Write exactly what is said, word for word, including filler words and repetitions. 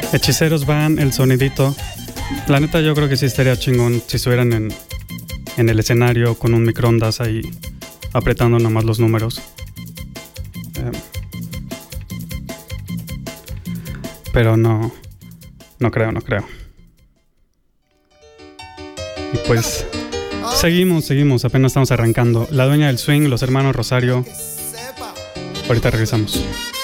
Hechiceros Van, el sonidito. La neta yo creo que sí estaría chingón si estuvieran en, en el escenario con un microondas ahí apretando nomás los números. Eh, pero no, no creo, no creo. Y pues seguimos, seguimos, apenas estamos arrancando. La dueña del swing, los hermanos Rosario. Ahorita regresamos.